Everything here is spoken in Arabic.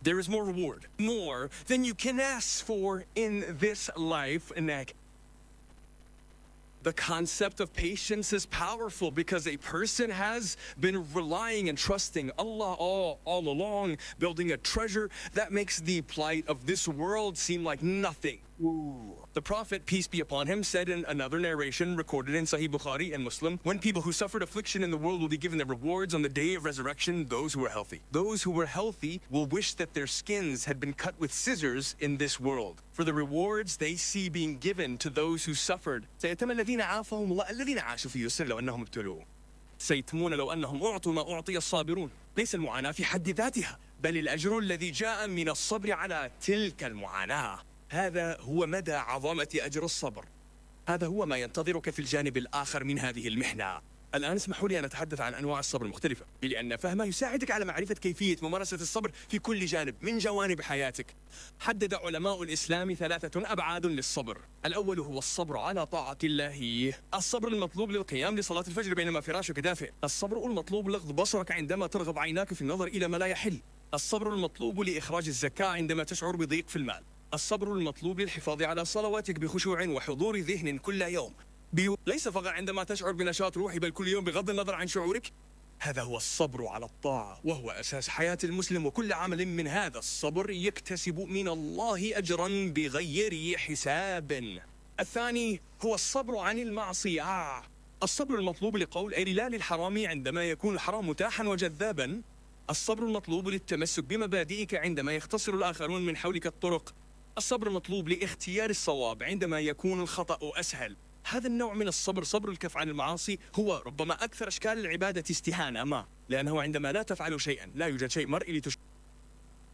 there is more reward, more than you can ask for in this life. And the concept of patience is powerful because a person has been relying and trusting Allah all along, building a treasure that makes the plight of this world seem like nothing. Ooh. The Prophet, peace be upon him, said in another narration recorded in Sahih Bukhari and Muslim, when people who suffered affliction in the world will be given their rewards on the day of resurrection, those who are healthy. Those who were healthy will wish that their skins had been cut with scissors in this world, for the rewards they see being given to those who suffered. سيتم الذين عافهم الله الذين عاشوا في يسر لو أنهم ابتلوا. سيتمون لو أنهم أعطوا ما أعطي الصابرون. ليس المعاناة في حد ذاتها، بل الأجر الذي جاء من الصبر على تلك المعاناة. هذا هو مدى عظمة أجر الصبر. هذا هو ما ينتظرك في الجانب الآخر من هذه المحنة. الآن اسمحوا لي أن أتحدث عن أنواع الصبر المختلفة، لأن فهمها يساعدك على معرفة كيفية ممارسة الصبر في كل جانب من جوانب حياتك. حدد علماء الإسلام 3 أبعاد للصبر. الأول هو الصبر على طاعة الله. الصبر المطلوب للقيام لصلاة الفجر بينما فراشك دافئ. الصبر المطلوب لغض بصرك عندما ترغب عيناك في النظر إلى ما لا يحل. الصبر المطلوب لإخراج الزكاة عندما تشعر بضيق في المال. الصبر المطلوب للحفاظ على صلواتك بخشوع وحضور ذهن كل يوم، ليس فقط عندما تشعر بنشاط روحي بل كل يوم بغض النظر عن شعورك. هذا هو الصبر على الطاعة، وهو أساس حياة المسلم، وكل عمل من هذا الصبر يكتسب من الله أجرا بغير حساب. الثاني هو الصبر عن المعصية. الصبر المطلوب لقول أي لا للحرام عندما يكون الحرام متاحا وجذابا. الصبر المطلوب للتمسك بمبادئك عندما يختصر الآخرون من حولك الطرق. الصبر المطلوب لاختيار الصواب عندما يكون الخطأ أسهل. هذا النوع من الصبر، صبر الكف عن المعاصي، هو ربما أكثر أشكال العبادة استهانة، لأنه عندما لا تفعل شيئا لا يوجد شيء مرئي